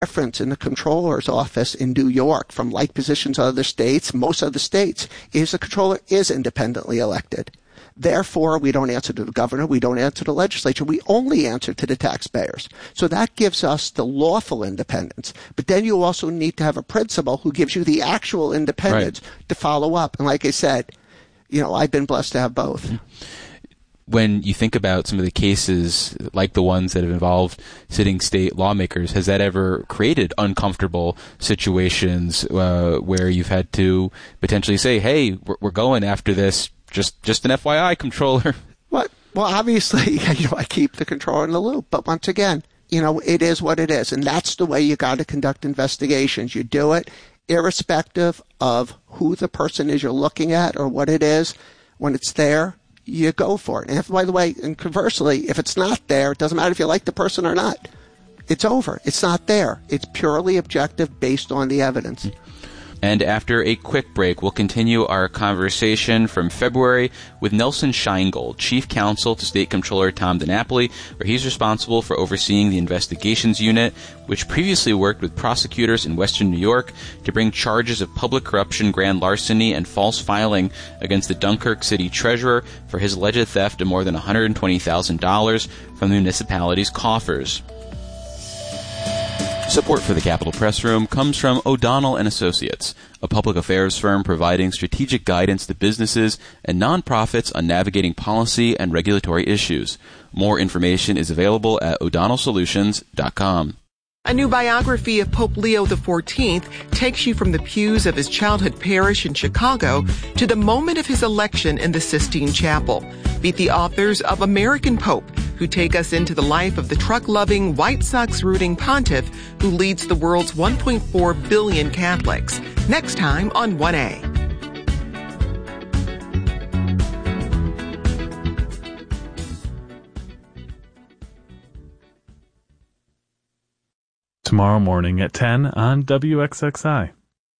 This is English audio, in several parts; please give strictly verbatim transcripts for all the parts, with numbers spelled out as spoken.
preference in the controller's office in New York from like positions in other states, most other states, is the controller is independently elected. Therefore, we don't answer to the governor, we don't answer to the legislature, we only answer to the taxpayers. So that gives us the lawful independence. But then you also need to have a principal who gives you the actual independence right. to follow up. And like I said, you know, I've been blessed to have both. When you think about some of the cases like the ones that have involved sitting state lawmakers, has that ever created uncomfortable situations uh, where you've had to potentially say, hey, we're, we're going after this, just just an F Y I, controller? What? Well, obviously, you know, I keep the controller in the loop. But once again, you know, it is what it is. And that's the way you got to conduct investigations. You do it irrespective of who the person is you're looking at or what it is. When it's there, you go for it. And if, by the way, and conversely, if it's not there, it doesn't matter if you like the person or not. It's over. It's not there. It's purely objective based on the evidence. And after a quick break, we'll continue our conversation from February with Nelson Scheingold, Chief Counsel to State Comptroller Tom DiNapoli, where he's responsible for overseeing the investigations unit, which previously worked with prosecutors in Western New York to bring charges of public corruption, grand larceny, and false filing against the Dunkirk City Treasurer for his alleged theft of more than one hundred twenty thousand dollars from the municipality's coffers. Support for the Capitol Press Room comes from O'Donnell and Associates, a public affairs firm providing strategic guidance to businesses and nonprofits on navigating policy and regulatory issues. More information is available at o'donnell solutions dot com. A new biography of Pope Leo the fourteenth takes you from the pews of his childhood parish in Chicago to the moment of his election in the Sistine Chapel. Meet the authors of American Pope, who take us into the life of the truck-loving, White Sox-rooting pontiff who leads the world's one point four billion Catholics. Next time on one A. Tomorrow morning at ten on W X X I.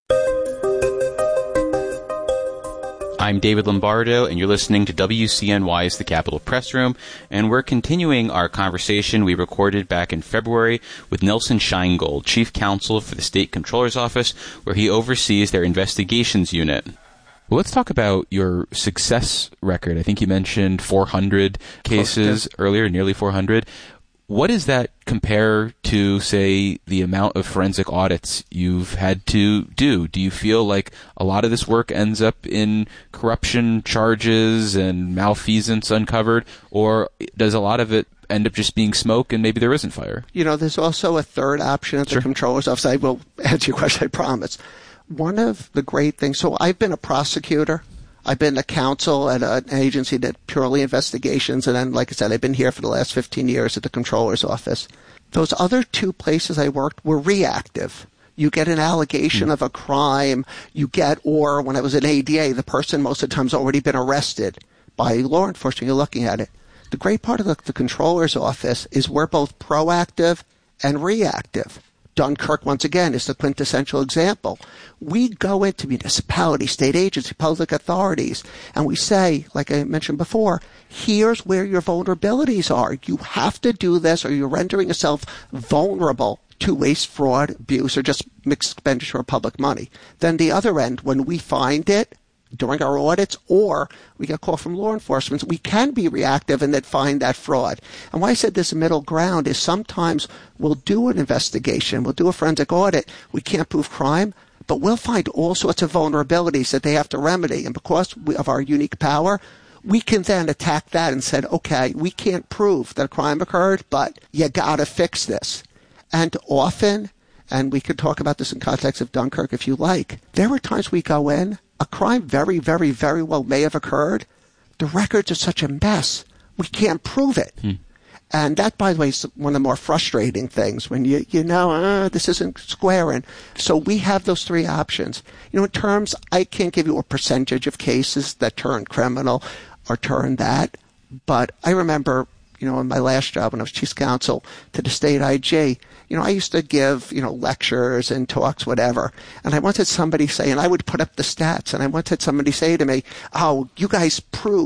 I'm David Lombardo, and you're listening to W C N Y's The Capitol Press Room, and we're continuing our conversation we recorded back in February with Nelson Scheingold, Chief Counsel for the State Comptroller's Office, where he oversees their investigations unit. Well, let's talk about your success record. I think you mentioned four hundred cases oh, yeah. earlier, nearly four hundred. What does that compare to, say, the amount of forensic audits you've had to do? Do you feel like a lot of this work ends up in corruption charges and malfeasance uncovered, or does a lot of it end up just being smoke and maybe there isn't fire? You know, there's also a third option at the sure. Comptroller's Office. I will answer your question, I promise. One of the great things, so I've been a prosecutor. I've been a counsel at an agency that purely investigations, and then, like I said, I've been here for the last fifteen years at the Comptroller's Office. Those other two places I worked were reactive. You get an allegation mm. of a crime, you get, or when I was at A D A, the person most of the time has already been arrested by law enforcement. You're looking at it. The great part of the, the Comptroller's Office is we're both proactive and reactive. Dunkirk, once again, is the quintessential example. We go into municipalities, state agencies, public authorities, and we say, like I mentioned before, here's where your vulnerabilities are. You have to do this or you're rendering yourself vulnerable to waste, fraud, abuse, or just mixed expenditure of public money. Then the other end, when we find it, during our audits, or we get a call from law enforcement, we can be reactive and then find that fraud. And why I said this middle ground is sometimes we'll do an investigation, we'll do a forensic audit, we can't prove crime, but we'll find all sorts of vulnerabilities that they have to remedy. And because of our unique power, we can then attack that and say, okay, we can't prove that a crime occurred, but you gotta fix this. And often, and we could talk about this in context of Dunkirk if you like, there were times we go in, a crime very, very, very well may have occurred. The records are such a mess. We can't prove it. Hmm. And that, by the way, is one of the more frustrating things when you, you know, uh, this isn't squaring. So we have those three options. You know, in terms, I can't give you a percentage of cases that turn criminal or turn that. But I remember, you know, in my last job when I was chief counsel to the state I G, you know, I used to give, you know, lectures and talks, whatever. And I once had somebody say, and I would put up the stats, and I once had somebody say to me, oh, you guys prove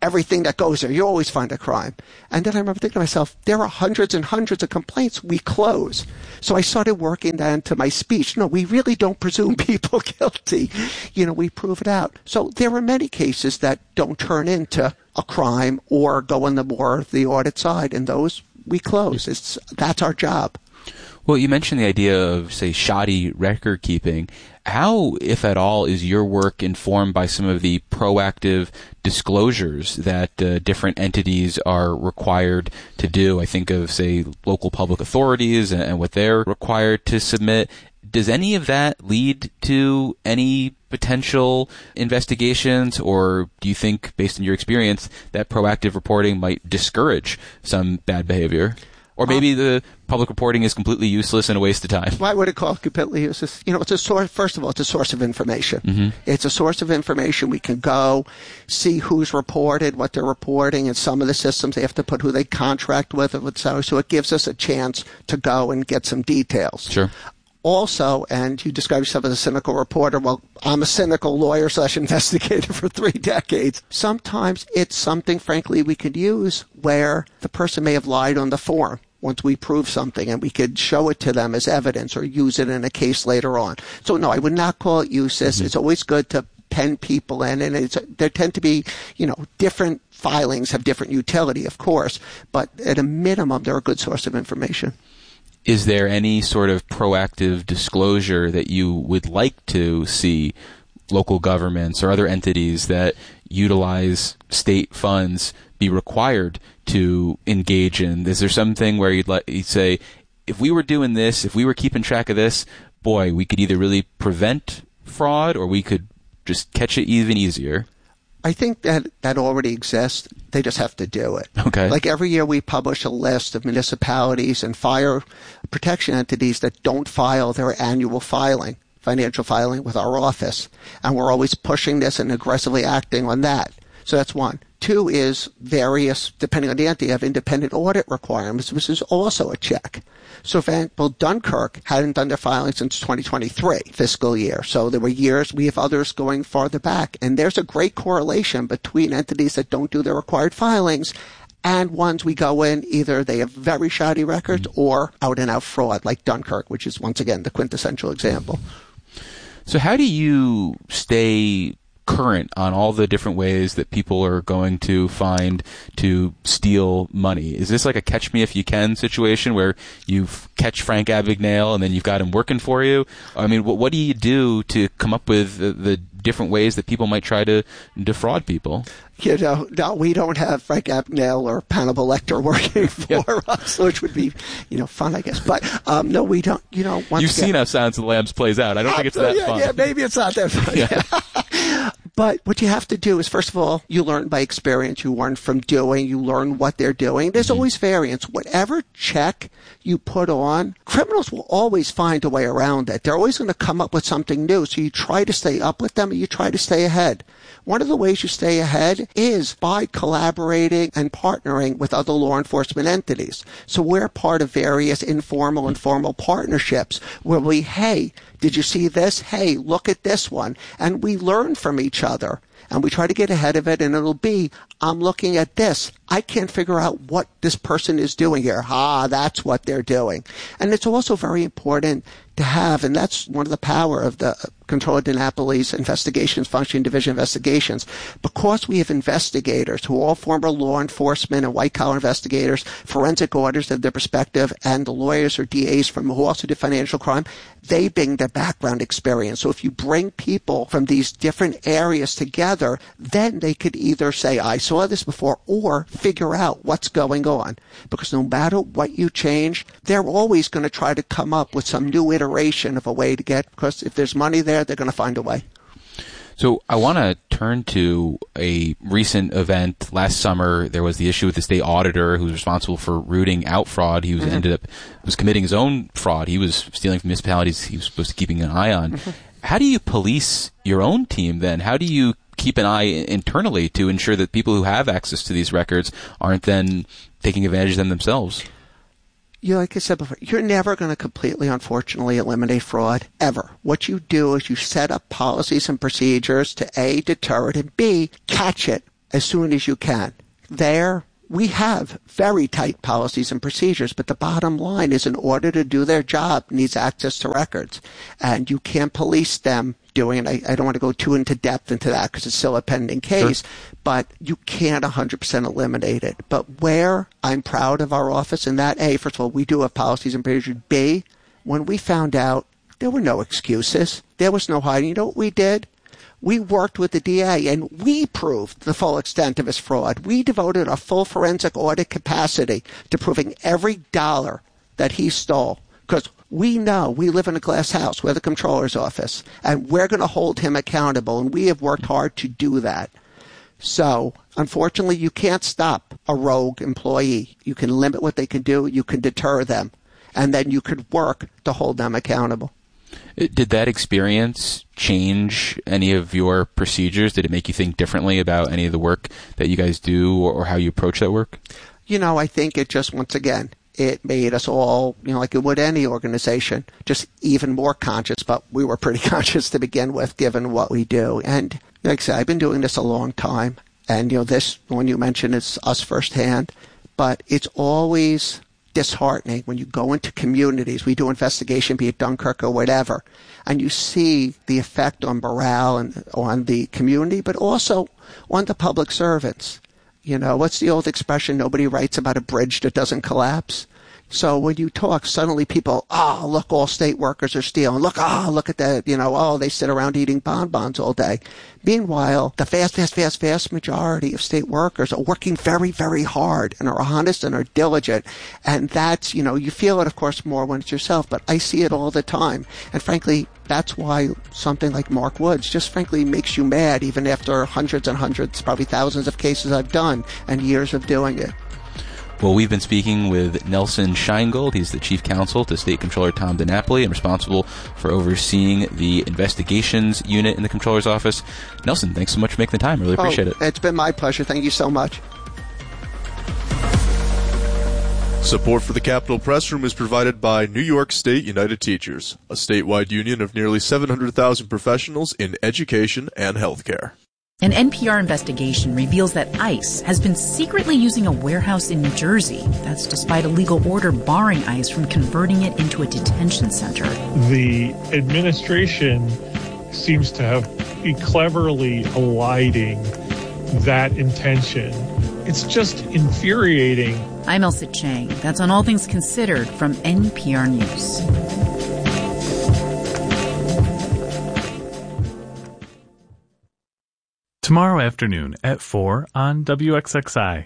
everything that goes there. You always find a crime. And then I remember thinking to myself, there are hundreds and hundreds of complaints we close. So I started working that into my speech. No, we really don't presume people guilty. You know, we prove it out. So there are many cases that don't turn into a crime or go on the more the audit side, and those we close. It's that's our job. Well, you mentioned the idea of, say, shoddy record keeping. How, if at all, is your work informed by some of the proactive disclosures that uh, different entities are required to do? I think of, say, local public authorities and, and what they're required to submit. Does any of that lead to any potential investigations, or do you think, based on your experience, that proactive reporting might discourage some bad behavior? Or maybe um, the public reporting is completely useless and a waste of time. Why would it call it completely useless? You know, it's a source. First of all, it's a source of information. Mm-hmm. It's a source of information. We can go see who's reported, what they're reporting, and some of the systems they have to put who they contract with, so it gives us a chance to go and get some details. Sure. Also, and you describe yourself as a cynical reporter. Well, I'm a cynical lawyer slash investigator for three decades. Sometimes it's something, frankly, we could use where the person may have lied on the form once we prove something, and we could show it to them as evidence or use it in a case later on. So, no, I would not call it useless. Mm-hmm. It's always good to pen people in, and it's, there tend to be, you know, different filings have different utility, of course, but at a minimum, they're a good source of information. Is there any sort of proactive disclosure that you would like to see local governments or other entities that utilize state funds be required to engage in? Is there something where you'd like you'd say, if we were doing this, if we were keeping track of this, boy, we could either really prevent fraud or we could just catch it even easier? I think that that already exists. They just have to do it. Okay. Like every year we publish a list of municipalities and fire protection entities that don't file their annual filing, financial filing with our office. And we're always pushing this and aggressively acting on that. So that's one. Two is various, depending on the entity, have independent audit requirements, which is also a check. So, for example, Dunkirk hadn't done their filing since twenty twenty-three fiscal year. So there were years, we have others going farther back. And there's a great correlation between entities that don't do their required filings and ones we go in, either they have very shoddy records or out and out fraud, like Dunkirk, which is, once again, the quintessential example. So how do you stay current on all the different ways that people are going to find to steal money? Is this like a catch me if you can situation where you catch Frank Abagnale and then you've got him working for you? I mean, what, what do you do to come up with the, the different ways that people might try to defraud people? You know, no, we don't have Frank Abagnale or Hannibal Lecter working for yeah. us, which would be, you know, fun, I guess. But um, no, we don't. You know, once you've again, seen how Silence of the Lambs plays out. I don't think it's that yeah, fun. Yeah, maybe it's not that fun. Yeah. But what you have to do is, first of all, you learn by experience. You learn from doing. You learn what they're doing. There's mm-hmm. always variance. Whatever check you put on, criminals will always find a way around it. They're always going to come up with something new. So you try to stay up with them, and you try to stay ahead. One of the ways you stay ahead is by collaborating and partnering with other law enforcement entities. So we're part of various informal and formal partnerships where we, hey, did you see this? Hey, look at this one. And we learn from each other. And we try to get ahead of it, and it'll be, I'm looking at this. I can't figure out what this person is doing here. Ah, that's what they're doing. And it's also very important to have, and that's one of the power of the Comptroller DiNapoli's investigations function, division investigations, because we have investigators who are all former law enforcement and white-collar investigators, forensic auditors of their perspective, and the lawyers or D As from who also did financial crime, they bring their background experience. So if you bring people from these different areas together, then they could either say, I saw this before, or figure out what's going on. Because no matter what you change, they're always going to try to come up with some new iteration of a way to get, because if there's money there, they're going to find a way. So I want to turn to a recent event. Last summer, there was the issue with the state auditor who was responsible for rooting out fraud. He was mm-hmm. ended up was committing his own fraud. He was stealing from municipalities he was supposed to be keeping an eye on. Mm-hmm. How do you police your own team then? How do you keep an eye internally to ensure that people who have access to these records aren't then taking advantage of them themselves? You know, like I said before, you're never going to completely, unfortunately, eliminate fraud, ever. What you do is you set up policies and procedures to A, deter it, and B, catch it as soon as you can. There, we have very tight policies and procedures, but the bottom line is in order to do their job needs access to records. And you can't police them doing it. I, I don't want to go too into depth into that because it's still a pending case, sure. But you can't one hundred percent eliminate it. But where I'm proud of our office in that, A, first of all, we do have policies and procedures. B, when we found out there were no excuses, there was no hiding, you know what we did? We worked with the D A, and we proved the full extent of his fraud. We devoted a full forensic audit capacity to proving every dollar that he stole, because we know we live in a glass house. We're the comptroller's office, and we're going to hold him accountable, and we have worked hard to do that. So, unfortunately, you can't stop a rogue employee. You can limit what they can do. You can deter them, and then you could work to hold them accountable. Did that experience change any of your procedures? Did it make you think differently about any of the work that you guys do or how you approach that work? You know, I think it just, once again, it made us all, you know, like it would any organization, just even more conscious, but we were pretty conscious to begin with, given what we do. And like I said, I've been doing this a long time. And, you know, this one you mentioned is us firsthand, but it's always disheartening when you go into communities. We do investigation, be it Dunkirk or whatever, and you see the effect on morale and on the community, but also on the public servants. You know, what's the old expression? Nobody writes about a bridge that doesn't collapse. So when you talk, suddenly people, oh, look, all state workers are stealing. Look, oh, look at that, you know, oh, they sit around eating bonbons all day. Meanwhile, the vast, vast, vast, vast majority of state workers are working very, very hard and are honest and are diligent. And that's, you know, you feel it, of course, more when it's yourself, but I see it all the time. And frankly, that's why something like Mark Woods just frankly makes you mad, even after hundreds and hundreds, probably thousands of cases I've done and years of doing it. Well, we've been speaking with Nelson Sheingold. He's the chief counsel to State Comptroller Tom DiNapoli and responsible for overseeing the investigations unit in the Comptroller's office. Nelson, thanks so much for making the time. I really appreciate oh, it. It's been my pleasure. Thank you so much. Support for the Capitol Press Room is provided by New York State United Teachers, a statewide union of nearly seven hundred thousand professionals in education and healthcare. An N P R investigation reveals that ICE has been secretly using a warehouse in New Jersey. That's despite a legal order barring ICE from converting it into a detention center. The administration seems to have be cleverly eliding that intention. It's just infuriating. I'm Elsa Chang. That's On All Things Considered from N P R News. Tomorrow afternoon at four on W X X I.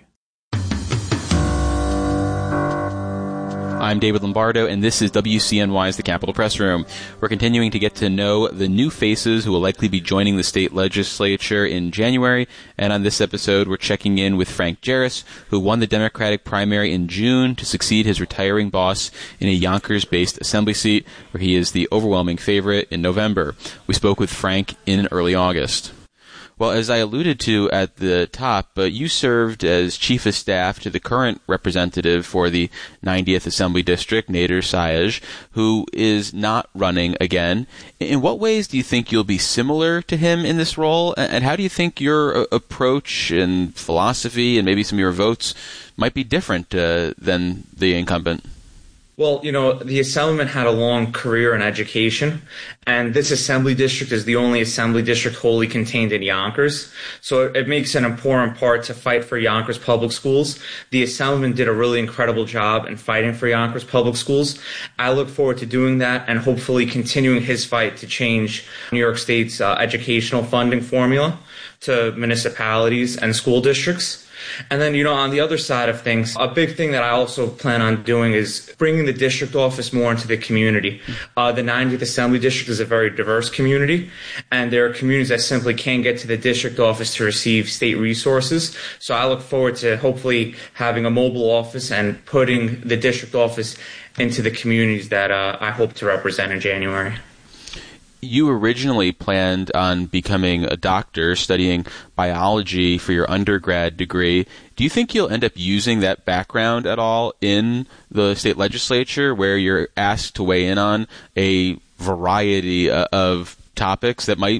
I'm David Lombardo, and this is W C N Y's The Capitol Press Room. We're continuing to get to know the new faces who will likely be joining the state legislature in January, and on this episode, we're checking in with Frank Jarris, who won the Democratic primary in June to succeed his retiring boss in a Yonkers-based assembly seat, where he is the overwhelming favorite in November. We spoke with Frank in early August. Well, as I alluded to at the top, uh, you served as chief of staff to the current representative for the ninetieth Assembly District, Nader Sayegh, who is not running again. In what ways do you think you'll be similar to him in this role? And how do you think your uh, approach and philosophy and maybe some of your votes might be different uh, than the incumbent? Well, you know, the Assemblyman had a long career in education, and this Assembly District is the only Assembly District wholly contained in Yonkers. So it makes an important part to fight for Yonkers Public Schools. The Assemblyman did a really incredible job in fighting for Yonkers Public Schools. I look forward to doing that and hopefully continuing his fight to change New York State's uh, educational funding formula to municipalities and school districts. And then, you know, on the other side of things, a big thing that I also plan on doing is bringing the district office more into the community. Uh, the ninetieth Assembly District is a very diverse community, and there are communities that simply can't get to the district office to receive state resources. So I look forward to hopefully having a mobile office and putting the district office into the communities that uh, I hope to represent in January. You originally planned on becoming a doctor, studying biology for your undergrad degree. Do you think you'll end up using that background at all in the state legislature, where you're asked to weigh in on a variety of topics that might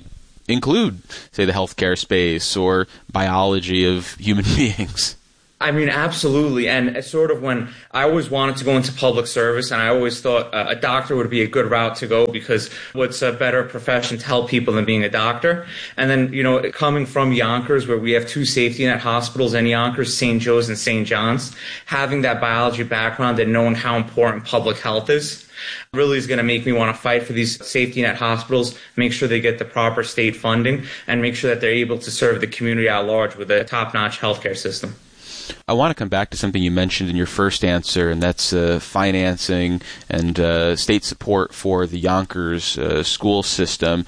include, say, the healthcare space or biology of human beings. I mean, absolutely. And sort of when I always wanted to go into public service, and I always thought uh, a doctor would be a good route to go, because what's a better profession to help people than being a doctor? And then, you know, coming from Yonkers, where we have two safety net hospitals in Yonkers, Saint Joe's and Saint John's, having that biology background and knowing how important public health is really is going to make me want to fight for these safety net hospitals, make sure they get the proper state funding, and make sure that they're able to serve the community at large with a top-notch healthcare system. I want to come back to something you mentioned in your first answer, and that's uh, financing and uh, state support for the Yonkers uh, school system.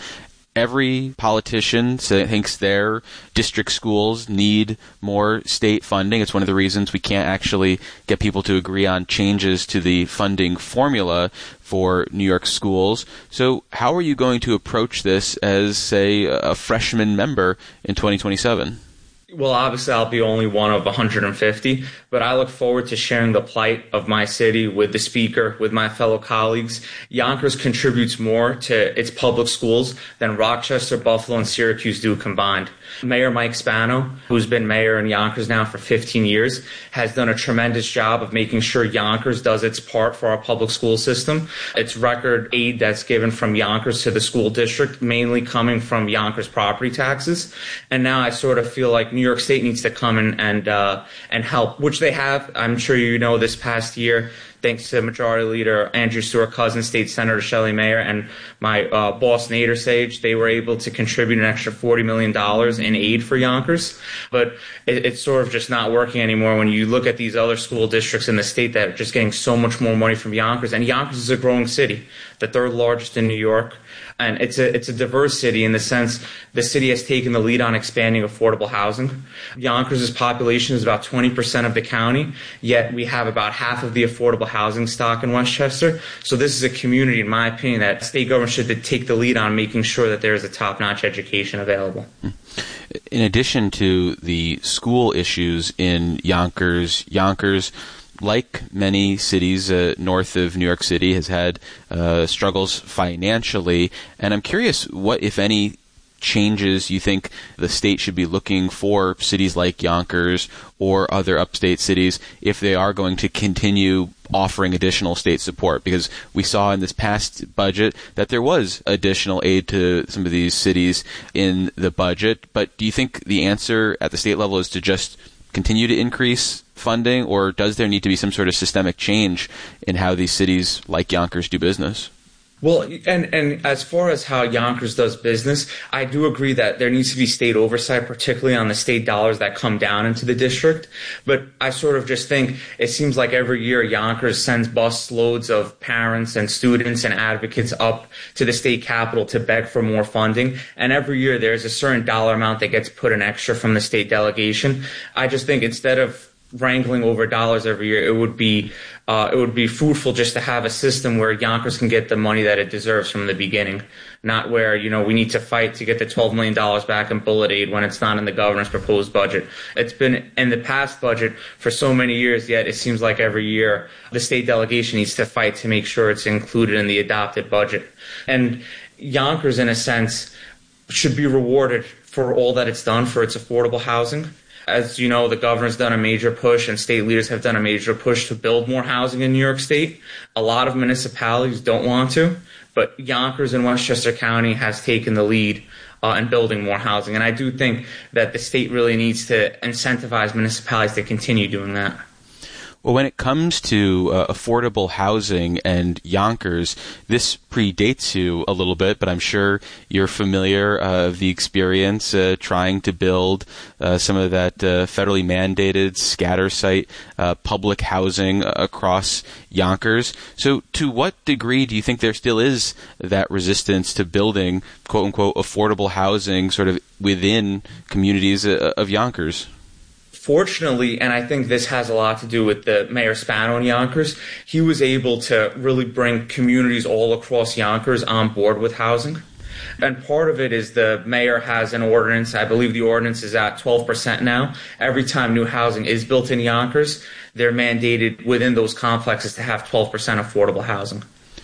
Every politician thinks their district schools need more state funding. It's one of the reasons we can't actually get people to agree on changes to the funding formula for New York schools. So how are you going to approach this as, say, a freshman member in twenty twenty-seven? Well, obviously, I'll be only one of one hundred fifty, but I look forward to sharing the plight of my city with the speaker, with my fellow colleagues. Yonkers contributes more to its public schools than Rochester, Buffalo, and Syracuse do combined. Mayor Mike Spano, who's been mayor in Yonkers now for fifteen years, has done a tremendous job of making sure Yonkers does its part for our public school system. It's record aid that's given from Yonkers to the school district, mainly coming from Yonkers property taxes. And now I sort of feel like New York State needs to come in and uh, and help, which they have. I'm sure you know this past year, thanks to Majority Leader Andrew Stewart-Cousins, State Senator Shelley Mayer, and my uh, boss Nader Sage, they were able to contribute an extra forty million dollars in aid for Yonkers. But it, it's sort of just not working anymore when you look at these other school districts in the state that are just getting so much more money from Yonkers. And Yonkers is a growing city, the third largest in New York. And it's a it's a diverse city in the sense the city has taken the lead on expanding affordable housing. Yonkers' population is about twenty percent of the county, yet we have about half of the affordable housing stock in Westchester. So this is a community, in my opinion, that state government should take the lead on making sure that there is a top-notch education available. In addition to the school issues in Yonkers, Yonkers, like many cities uh, north of New York City, has had uh, struggles financially. And I'm curious what, if any, changes you think the state should be looking for cities like Yonkers or other upstate cities if they are going to continue offering additional state support, because we saw in this past budget that there was additional aid to some of these cities in the budget. But do you think the answer at the state level is to just continue to increase funding, or does there need to be some sort of systemic change in how these cities like Yonkers do business? Well, and, and as far as how Yonkers does business, I do agree that there needs to be state oversight, particularly on the state dollars that come down into the district. But I sort of just think it seems like every year Yonkers sends bus loads of parents and students and advocates up to the state capitol to beg for more funding. And every year there's a certain dollar amount that gets put in extra from the state delegation. I just think instead of wrangling over dollars every year, it would be uh, it would be fruitful just to have a system where Yonkers can get the money that it deserves from the beginning, not where, you know, we need to fight to get the twelve million dollars back in bullet aid when it's not in the governor's proposed budget. It's been in the past budget for so many years, yet it seems like every year the state delegation needs to fight to make sure it's included in the adopted budget. And Yonkers, in a sense, should be rewarded for all that it's done for its affordable housing. As you know, the governor's done a major push and state leaders have done a major push to build more housing in New York State. A lot of municipalities don't want to, but Yonkers and Westchester County has taken the lead uh, in building more housing. And I do think that the state really needs to incentivize municipalities to continue doing that. Well, when it comes to uh, affordable housing and Yonkers, this predates you a little bit, but I'm sure you're familiar uh, of the experience uh, trying to build uh, some of that uh, federally mandated scatter site uh, public housing across Yonkers. So to what degree do you think there still is that resistance to building, quote-unquote, affordable housing sort of within communities uh, of Yonkers? Fortunately, and I think this has a lot to do with the Mayor Spano in Yonkers, he was able to really bring communities all across Yonkers on board with housing. And part of it is the mayor has an ordinance. I believe the ordinance is at twelve percent now. Every time new housing is built in Yonkers, they're mandated within those complexes to have twelve percent affordable housing.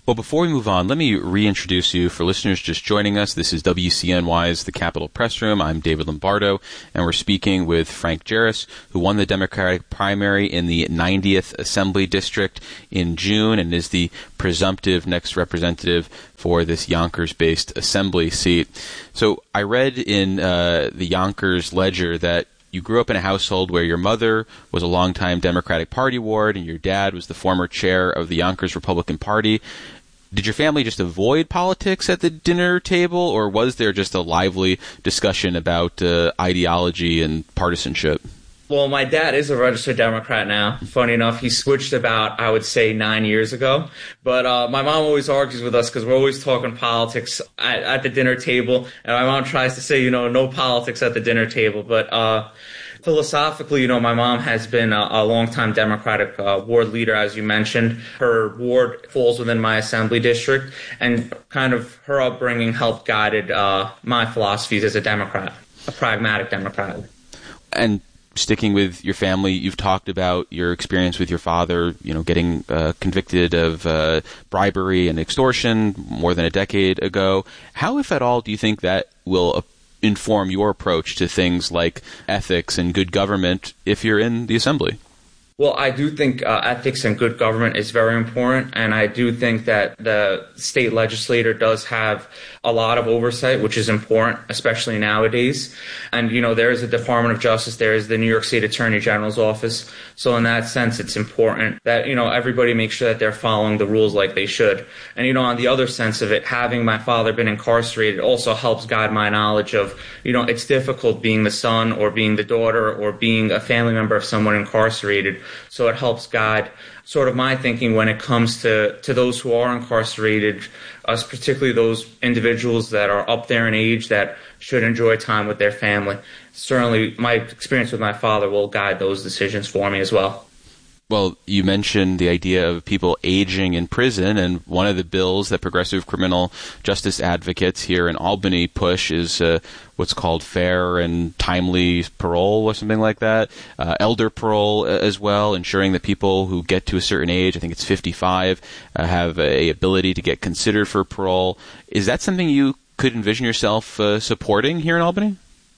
Well, before we move on, let me reintroduce you for listeners just joining us. This is W C N Y's The Capitol Press Room. I'm David Lombardo, and we're speaking with Frank Jarris, who won the Democratic primary in the ninetieth Assembly District in June and is the presumptive next representative for this Yonkers-based Assembly seat. So I read in uh, the Yonkers Ledger that you grew up in a household where your mother was a longtime Democratic Party ward and your dad was the former chair of the Yonkers Republican Party. Did your family just avoid politics at the dinner table, or was there just a lively discussion about uh, ideology and partisanship? Well, my dad is a registered Democrat now. Funny enough, he switched about, I would say, nine years ago. But uh, my mom always argues with us because we're always talking politics at, at the dinner table. And my mom tries to say, you know, no politics at the dinner table. But uh, philosophically, you know, my mom has been a, a longtime Democratic uh, ward leader, as you mentioned. Her ward falls within my assembly district. And kind of her upbringing helped guided uh, my philosophies as a Democrat, a pragmatic Democrat. And sticking with your family, you've talked about your experience with your father, you know, getting uh, convicted of uh, bribery and extortion more than a decade ago. How, if at all, do you think that will uh, inform your approach to things like ethics and good government if you're in the assembly? Well, I do think uh, ethics and good government is very important, and I do think that the state legislator does have a lot of oversight, which is important, especially nowadays. And, you know, there is a Department of Justice, there is the New York State Attorney General's office. So in that sense, it's important that, you know, everybody makes sure that they're following the rules like they should. And, you know, on the other sense of it, having my father been incarcerated also helps guide my knowledge of, you know, it's difficult being the son or being the daughter or being a family member of someone incarcerated. So it helps guide sort of my thinking when it comes to, to those who are incarcerated, us particularly those individuals that are up there in age that should enjoy time with their family. Certainly my experience with my father will guide those decisions for me as well. Well, you mentioned the idea of people aging in prison, and one of the bills that progressive criminal justice advocates here in Albany push is uh, what's called fair and timely parole or something like that. Uh, elder parole as well, ensuring that people who get to a certain age, I think it's fifty-five, uh, have a ability to get considered for parole. Is that something you could envision yourself uh, supporting here in Albany?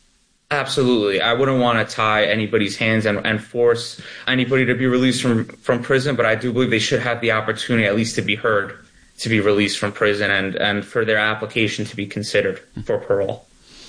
Absolutely. I wouldn't want to tie anybody's hands and, and force anybody to be released from, from prison, but I do believe they should have the opportunity at least to be heard, to be released from prison and, and for their application to be considered for parole.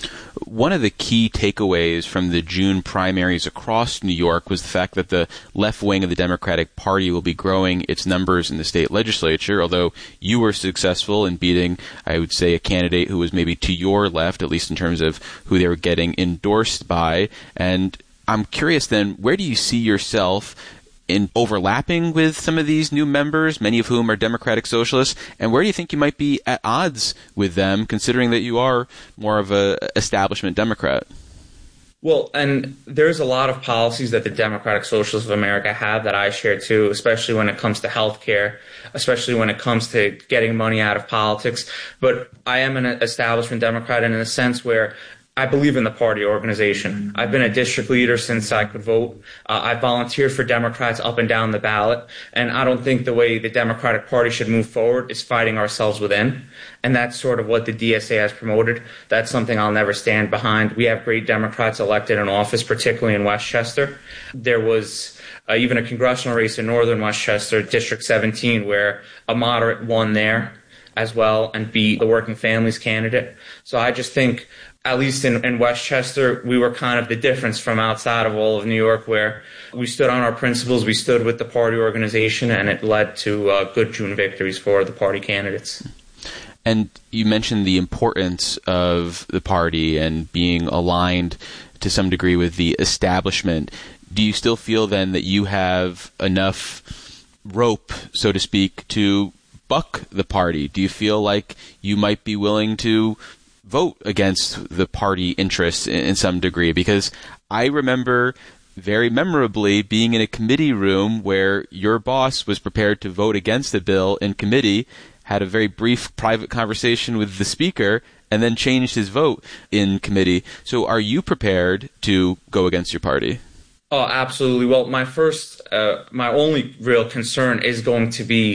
One of the key takeaways from the June primaries across New York was the fact that the left wing of the Democratic Party will be growing its numbers in the state legislature, although you were successful in beating, I would say, a candidate who was maybe to your left, at least in terms of who they were getting endorsed by. And I'm curious then, where do you see yourself in overlapping with some of these new members, many of whom are Democratic Socialists, and where do you think you might be at odds with them, considering that you are more of a establishment Democrat? Well, and there's a lot of policies that the Democratic Socialists of America have that I share too, especially when it comes to health care, especially when it comes to getting money out of politics. But I am an establishment Democrat in a sense where I believe in the party organization. I've been a district leader since I could vote. Uh, I volunteered for Democrats up and down the ballot. And I don't think the way the Democratic Party should move forward is fighting ourselves within. And that's sort of what the D S A has promoted. That's something I'll never stand behind. We have great Democrats elected in office, particularly in Westchester. There was uh, even a congressional race in northern Westchester, District seventeen, where a moderate won there as well and beat the working families candidate. So I just think, at least in, in Westchester, we were kind of the difference from outside of all of New York, where we stood on our principles, we stood with the party organization, and it led to uh, good June victories for the party candidates. And you mentioned the importance of the party and being aligned to some degree with the establishment. Do you still feel then that you have enough rope, so to speak, to buck the party? Do you feel like you might be willing to vote against the party interests in, in some degree? Because I remember very memorably being in a committee room where your boss was prepared to vote against the bill in committee, had a very brief private conversation with the speaker, and then changed his vote in committee. So are you prepared to go against your party? Oh, absolutely. Well, my first, uh, my only real concern is going to be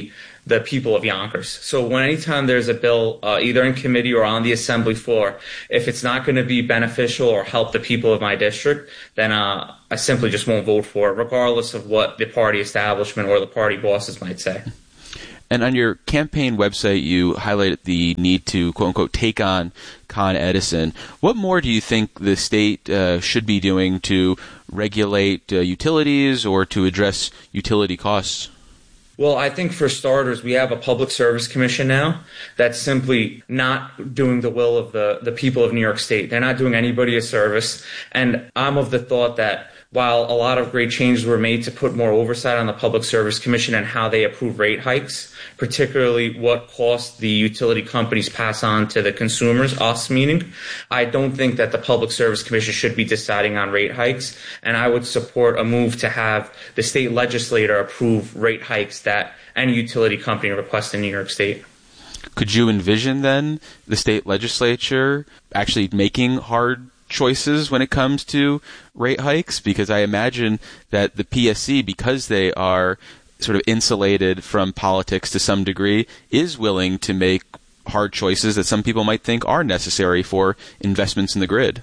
the people of Yonkers. So when anytime there's a bill, uh, either in committee or on the assembly floor, if it's not going to be beneficial or help the people of my district, then uh, I simply just won't vote for it, regardless of what the party establishment or the party bosses might say. And on your campaign website, you highlighted the need to, quote-unquote, take on Con Edison. What more do you think the state uh, should be doing to regulate uh, utilities or to address utility costs? Well, I think for starters, we have a public service commission now that's simply not doing the will of the, the people of New York State. They're not doing anybody a service. And I'm of the thought that while a lot of great changes were made to put more oversight on the Public Service Commission and how they approve rate hikes, particularly what costs the utility companies pass on to the consumers, us meaning, I don't think that the Public Service Commission should be deciding on rate hikes. And I would support a move to have the state legislature approve rate hikes that any utility company requests in New York State. Could you envision then the state legislature actually making hard choices when it comes to rate hikes? Because I imagine that the P S C, because they are sort of insulated from politics to some degree, is willing to make hard choices that some people might think are necessary for investments in the grid.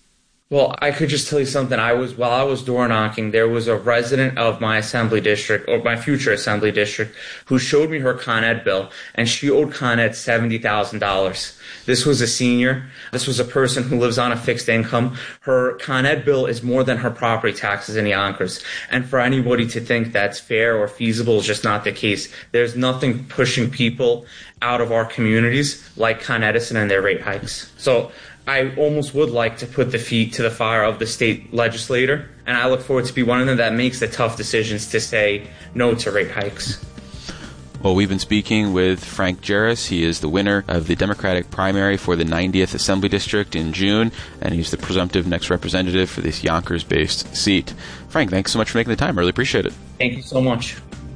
Well, I could just tell you something. I was while I was door knocking, there was a resident of my assembly district, or my future assembly district, who showed me her Con Ed bill, and she owed Con Ed seventy thousand dollars. This was a senior. This was a person who lives on a fixed income. Her Con Ed bill is more than her property taxes in Yonkers. And for anybody to think that's fair or feasible is just not the case. There's nothing pushing people out of our communities like Con Edison and their rate hikes. So I almost would like to put the feet to the fire of the state legislator, and I look forward to be one of them that makes the tough decisions to say no to rate hikes. Well, we've been speaking with Frank Jarris. He is the winner of the Democratic primary for the ninetieth Assembly District in June, and he's the presumptive next representative for this Yonkers-based seat. Frank, thanks so much for making the time. I really appreciate it. Thank you so much.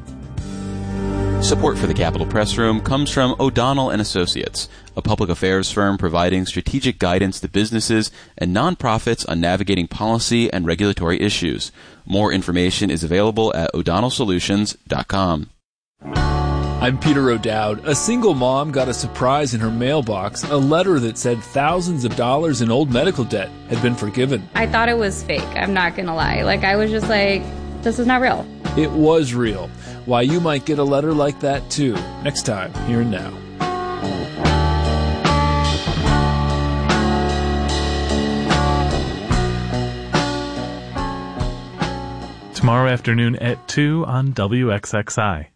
Support for the Capitol Press Room comes from O'Donnell and Associates, a public affairs firm providing strategic guidance to businesses and nonprofits on navigating policy and regulatory issues. More information is available at o'donnell solutions dot com. I'm Peter O'Dowd. A single mom got a surprise in her mailbox, a letter that said thousands of dollars in old medical debt had been forgiven. I thought it was fake, I'm not gonna lie. Like, I was just like, this is not real. It was real. Why you might get a letter like that too, next time, here and now. Tomorrow afternoon at two on W X X I.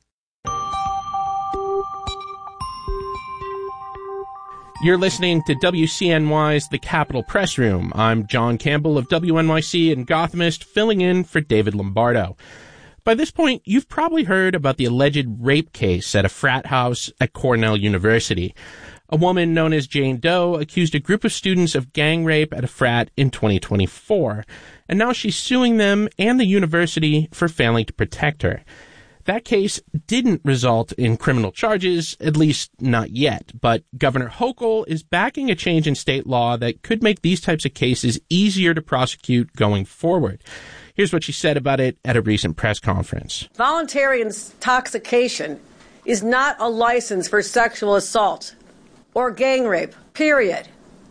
You're listening to W C N Y's The Capitol Press Room. I'm John Campbell of W N Y C and Gothamist, filling in for David Lombardo. By this point, you've probably heard about the alleged rape case at a frat house at Cornell University. A woman known as Jane Doe accused a group of students of gang rape at a frat in twenty twenty-four, and now she's suing them and the university for failing to protect her. That case didn't result in criminal charges, at least not yet, but Governor Hochul is backing a change in state law that could make these types of cases easier to prosecute going forward. Here's what she said about it at a recent press conference. Voluntary intoxication is not a license for sexual assault or gang rape, period.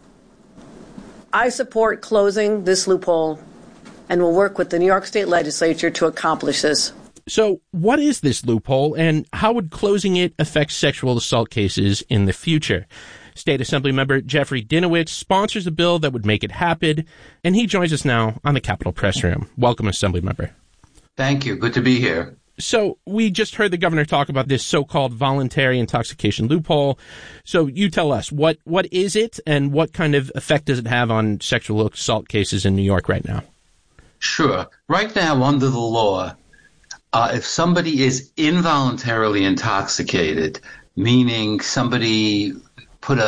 I support closing this loophole and will work with the New York State Legislature to accomplish this. So what is this loophole, and how would closing it affect sexual assault cases in the future? State Assembly member Jeffrey Dinowitz sponsors a bill that would make it happen, and he joins us now on the Capitol Press Room. Welcome, Assembly member. Thank you. Good to be here. So we just heard the governor talk about this so-called voluntary intoxication loophole. So you tell us, what what is it, and what kind of effect does it have on sexual assault cases in New York right now? Sure. Right now, under the law, uh, if somebody is involuntarily intoxicated, meaning somebody put a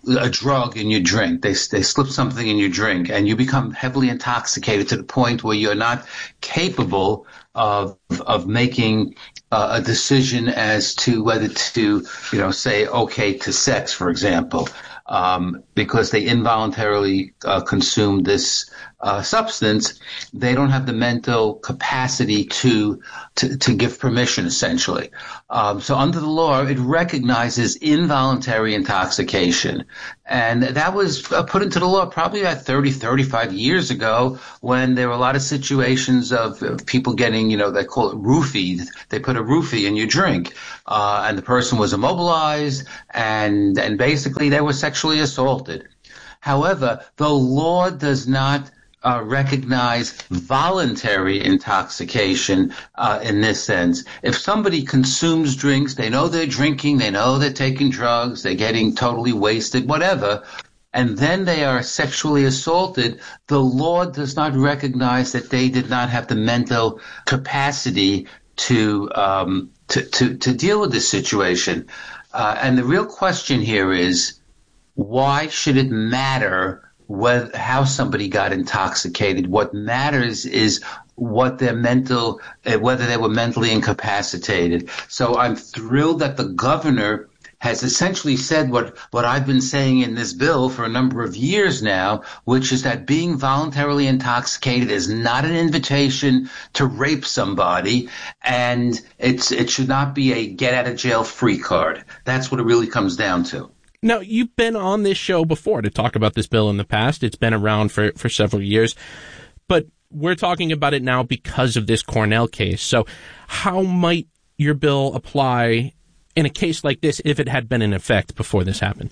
a drug in your drink. They they slip something in your drink, and you become heavily intoxicated to the point where you're not capable of of making uh, a decision as to whether to, you know, say okay to sex, for example, um, because they involuntarily uh, consume this uh, substance. They don't have the mental capacity to to, to give permission, essentially. Um, so under the law, it recognizes involuntary intoxication. And that was uh, put into the law probably about thirty, thirty-five years ago, when there were a lot of situations of, of people getting, you know, they call it roofied. They put a roofie in your drink, uh, and the person was immobilized, and, and basically they were sexually assaulted. However, the law does not Uh, recognize voluntary intoxication uh, in this sense. If somebody consumes drinks, they know they're drinking, they know they're taking drugs, they're getting totally wasted, whatever, and then they are sexually assaulted, the law does not recognize that they did not have the mental capacity to um, to, to, to deal with this situation. Uh, and the real question here is, why should it matter Whether, how somebody got intoxicated? What matters is what their mental, uh, whether they were mentally incapacitated. So I'm thrilled that the governor has essentially said what, what I've been saying in this bill for a number of years now, which is that being voluntarily intoxicated is not an invitation to rape somebody, and it's it should not be a get out of jail free card. That's what it really comes down to. Now, you've been on this show before to talk about this bill in the past. It's been around for, for several years, but we're talking about it now because of this Cornell case. So how might your bill apply in a case like this if it had been in effect before this happened?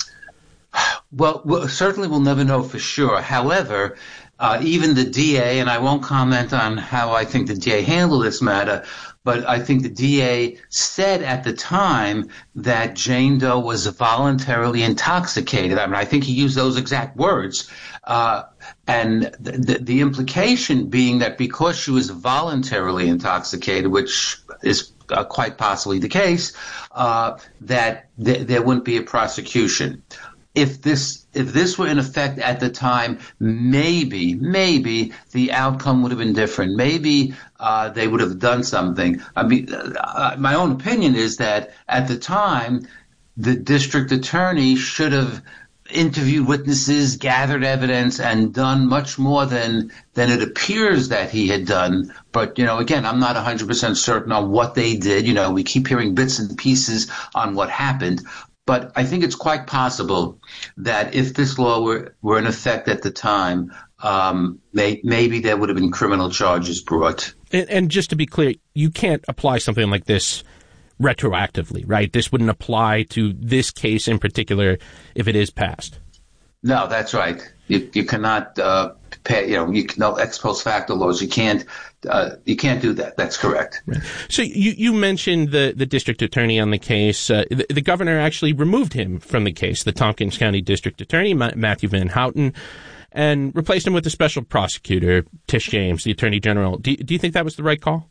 Well, well certainly we'll never know for sure. However, uh, even the D A, and I won't comment on how I think the D A handled this matter, but I think the D A said at the time that Jane Doe was voluntarily intoxicated. I mean, I think he used those exact words. Uh, and the, the implication being that because she was voluntarily intoxicated, which is uh, quite possibly the case, uh, that th- there wouldn't be a prosecution. If this if this were in effect at the time, maybe, maybe the outcome would have been different. Maybe uh, they would have done something. I mean, uh, my own opinion is that at the time, the district attorney should have interviewed witnesses, gathered evidence, and done much more than than it appears that he had done. But, you know, again, I'm not one hundred percent certain on what they did. You know, we keep hearing bits and pieces on what happened. But I think it's quite possible that if this law were, were in effect at the time, um, may, maybe there would have been criminal charges brought. And, and just to be clear, you can't apply something like this retroactively, right? This wouldn't apply to this case in particular if it is passed. No, that's right. You, you cannot uh, pay. You know, you no ex post facto laws. You can't. Uh, you can't do that. That's correct. Right. So you, you mentioned the, the district attorney on the case. Uh, the, the governor actually removed him from the case, the Tompkins County District Attorney, Ma- Matthew Van Houten, and replaced him with the special prosecutor, Tish James, the Attorney General. Do, do you think that was the right call?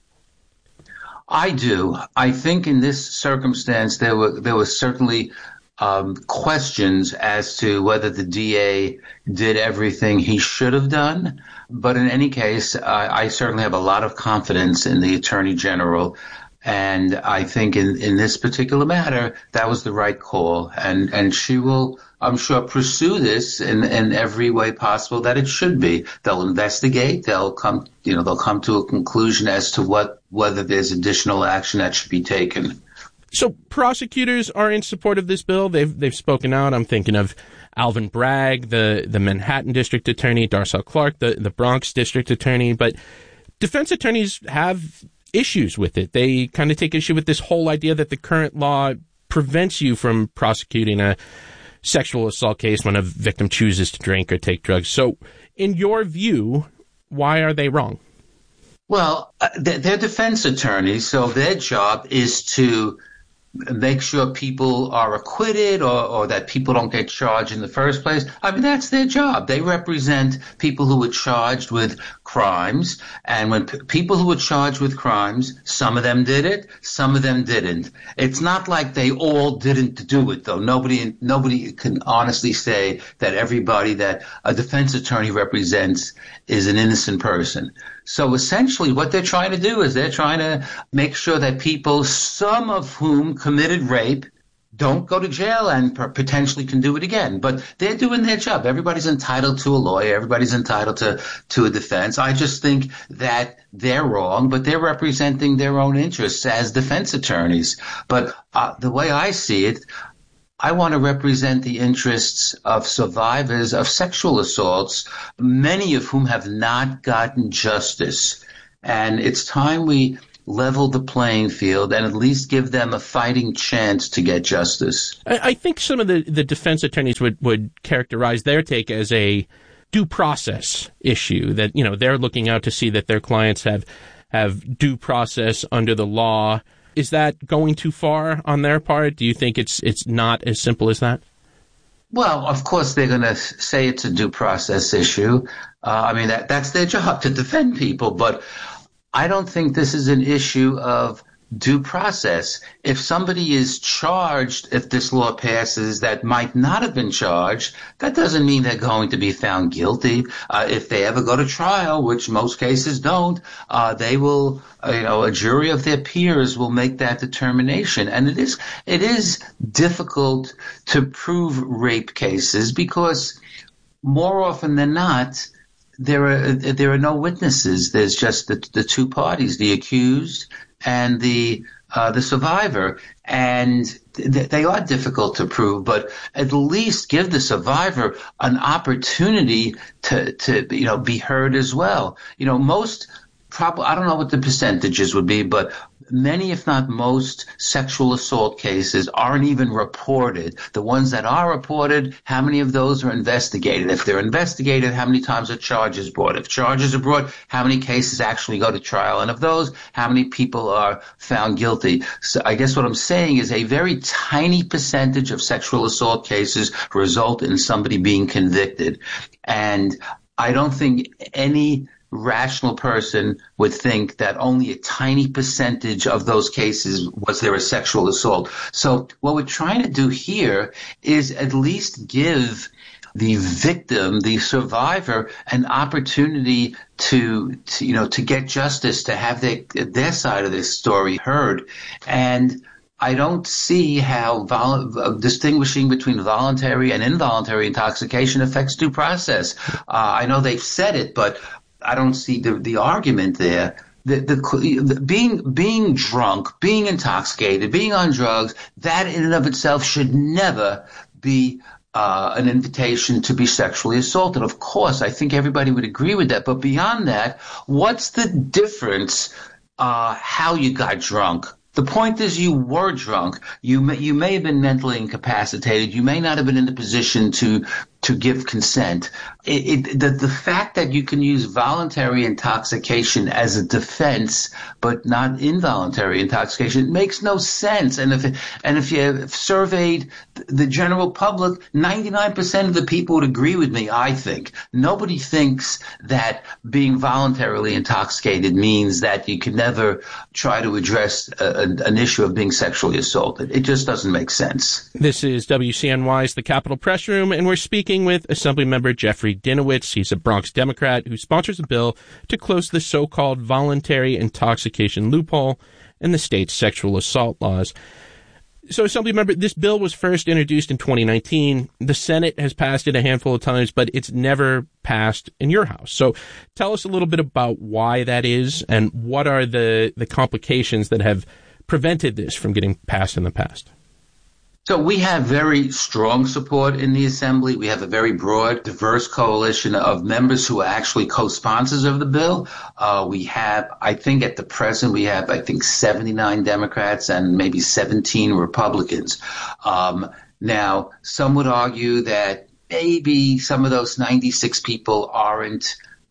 I do. I think in this circumstance, there were there was certainly um, questions as to whether the D A did everything he should have done. But in any case, I, I certainly have a lot of confidence in the Attorney General. And I think in, in this particular matter, that was the right call. And, and she will, I'm sure, pursue this in, in every way possible that it should be. They'll investigate. They'll come, you know, they'll come to a conclusion as to what, whether there's additional action that should be taken. So prosecutors are in support of this bill. They've, they've spoken out. I'm thinking of Alvin Bragg, the, the Manhattan District Attorney, Darcel Clark, the, the Bronx District Attorney. But defense attorneys have issues with it. They kind of take issue with this whole idea that the current law prevents you from prosecuting a sexual assault case when a victim chooses to drink or take drugs. So in your view, why are they wrong? Well, uh, they're defense attorneys, so their job is to make sure people are acquitted or, or that people don't get charged in the first place. I mean, that's their job. They represent people who were charged with crimes. And when p- people who were charged with crimes, some of them did it, some of them didn't. It's not like they all didn't do it, though. Nobody, nobody can honestly say that everybody that a defense attorney represents is an innocent person. So essentially what they're trying to do is they're trying to make sure that people, some of whom committed rape, don't go to jail and potentially can do it again. But they're doing their job. Everybody's entitled to a lawyer. Everybody's entitled to, to a defense. I just think that they're wrong, but they're representing their own interests as defense attorneys. But uh, the way I see it, I want to represent the interests of survivors of sexual assaults, many of whom have not gotten justice. And it's time we level the playing field and at least give them a fighting chance to get justice. I, I think some of the, the defense attorneys would, would characterize their take as a due process issue, that, you know, they're looking out to see that their clients have have due process under the law. Is that going too far on their part? Do you think it's it's not as simple as that? Well, of course, they're going to say it's a due process issue. Uh, I mean, that that's their job to defend people. But I don't think this is an issue of due process. If somebody is charged, if this law passes, that might not have been charged, that doesn't mean they're going to be found guilty. Uh, if they ever go to trial, which most cases don't, uh, they will, uh, you know, a jury of their peers will make that determination. And it is, it is difficult to prove rape cases because more often than not, there are, there are no witnesses. There's just the, the two parties, the accused and the uh, the survivor, and th- they are difficult to prove, but at least give the survivor an opportunity to, to you know, be heard as well. You know, most probably, I don't know what the percentages would be, but many, if not most, sexual assault cases aren't even reported. The ones that are reported, how many of those are investigated? If they're investigated, how many times are charges brought? If charges are brought, how many cases actually go to trial? And of those, how many people are found guilty? So I guess what I'm saying is a very tiny percentage of sexual assault cases result in somebody being convicted. And I don't think any rational person would think that only a tiny percentage of those cases was there a sexual assault. So what we're trying to do here is at least give the victim, the survivor, an opportunity to, to you know, to get justice, to have their, their side of this story heard. And I don't see how vol- uh, distinguishing between voluntary and involuntary intoxication affects due process. Uh, I know they've said it, but I don't see the, the argument there. The, the, the being being drunk, being intoxicated, being on drugs, that in and of itself should never be uh, an invitation to be sexually assaulted. Of course, I think everybody would agree with that. But beyond that, what's the difference uh, how you got drunk? The point is you were drunk. You may, you may have been mentally incapacitated. You may not have been in the position to to give consent. It, it, the, the fact that you can use voluntary intoxication as a defense, but not involuntary intoxication, it makes no sense. And if it, and if you surveyed the general public, ninety-nine percent of the people would agree with me, I think. Nobody thinks that being voluntarily intoxicated means that you can never try to address a, a, an issue of being sexually assaulted. It just doesn't make sense. This is W C N Y's The Capitol Press Room, and we're speaking with Assemblymember Jeffrey Dinowitz. He's a Bronx Democrat who sponsors a bill to close the so-called voluntary intoxication loophole in the state's sexual assault laws. So, Assemblymember, this bill was first introduced in twenty nineteen. The Senate has passed it a handful of times, but it's never passed in your house. So tell us a little bit about why that is and what are the, the complications that have prevented this from getting passed in the past. So we have very strong support in the Assembly. We have a very broad, diverse coalition of members who are actually co-sponsors of the bill. Uh, we have, I think at the present, we have, I think, seventy-nine Democrats and maybe seventeen Republicans. Um, now, some would argue that maybe some of those ninety-six people aren't